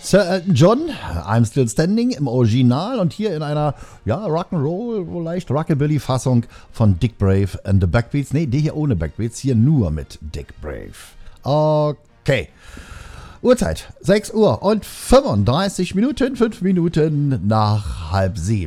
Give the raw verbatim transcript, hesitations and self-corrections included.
Sir Elton John, I'm Still Standing im Original und hier in einer, ja, Rock'n'Roll, wohl leicht Rockabilly-Fassung von Dick Brave and the Backbeats. Nee, die hier ohne Backbeats, hier nur mit Dick Brave. Okay. Uhrzeit, sechs Uhr und fünfunddreißig Minuten, fünf Minuten nach halb sieben.